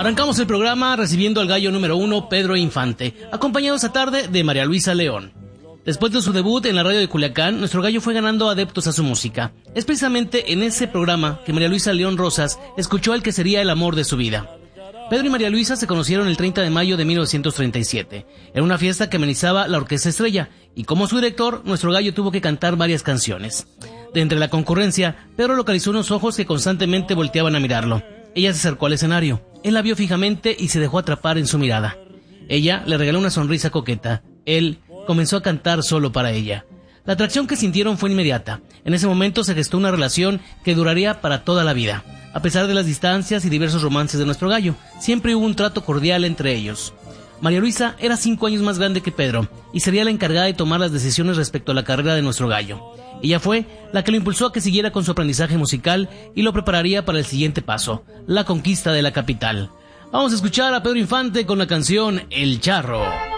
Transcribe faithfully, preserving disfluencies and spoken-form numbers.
Arrancamos el programa recibiendo al gallo número uno, Pedro Infante, acompañado esta tarde de María Luisa León. Después de su debut en la radio de Culiacán, nuestro gallo fue ganando adeptos a su música. Es precisamente en ese programa que María Luisa León Rosas escuchó al que sería el amor de su vida. Pedro y María Luisa se conocieron el treinta de mayo de mil novecientos treinta y siete, en una fiesta que amenizaba la Orquesta Estrella, y como su director, nuestro gallo tuvo que cantar varias canciones. De entre la concurrencia, Pedro localizó unos ojos que constantemente volteaban a mirarlo. Ella se acercó al escenario, él la vio fijamente y se dejó atrapar en su mirada. Ella le regaló una sonrisa coqueta, él comenzó a cantar solo para ella. La atracción que sintieron fue inmediata. En ese momento se gestó una relación que duraría para toda la vida. A pesar de las distancias y diversos romances de nuestro gallo, siempre hubo un trato cordial entre ellos. María Luisa era cinco años más grande que Pedro y sería la encargada de tomar las decisiones respecto a la carrera de nuestro gallo. Ella fue la que lo impulsó a que siguiera con su aprendizaje musical y lo prepararía para el siguiente paso, la conquista de la capital. Vamos a escuchar a Pedro Infante con la canción El Charro.